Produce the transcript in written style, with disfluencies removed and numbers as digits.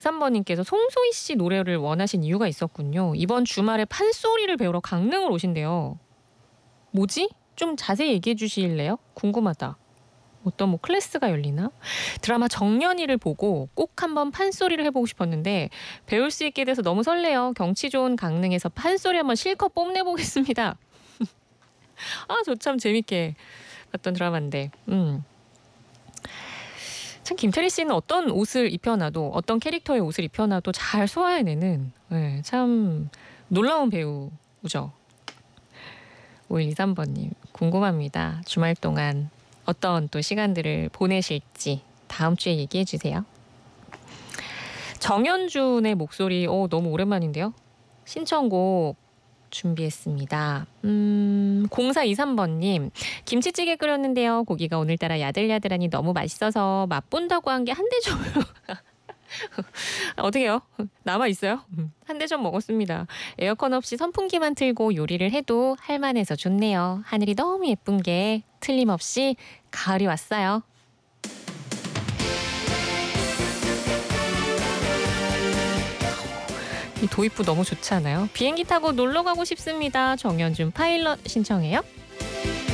3번님께서 송소희 씨 노래를 원하신 이유가 있었군요. 이번 주말에 판소리를 배우러 강릉을 오신대요. 뭐지? 좀 자세히 얘기해 주실래요? 궁금하다. 어떤 뭐 클래스가 열리나? 드라마 정년이를 보고 꼭 한번 판소리를 해보고 싶었는데 배울 수 있게 돼서 너무 설레요. 경치 좋은 강릉에서 판소리 한번 실컷 뽐내보겠습니다. 아, 저 참 재밌게 봤던 드라마인데. 참 김태리 씨는 어떤 옷을 입혀놔도 어떤 캐릭터의 옷을 입혀놔도 잘 소화해내는 참 놀라운 배우죠. 5123번님 궁금합니다. 주말 동안 어떤 또 시간들을 보내실지 다음 주에 얘기해 주세요. 정현준의 목소리 너무 오랜만인데요. 신청곡 준비했습니다. 0423번님 김치찌개 끓였는데요. 고기가 오늘따라 야들야들하니 너무 맛있어서 맛본다고 한 게 한 대접으로 어떻게요? 남아있어요? 한 대접 먹었습니다. 에어컨 없이 선풍기만 틀고 요리를 해도 할만해서 좋네요. 하늘이 너무 예쁜 게 틀림없이 가을이 왔어요. 이 도입부 너무 좋지 않아요? 비행기 타고 놀러 가고 싶습니다. 정연준 파일럿 신청해요.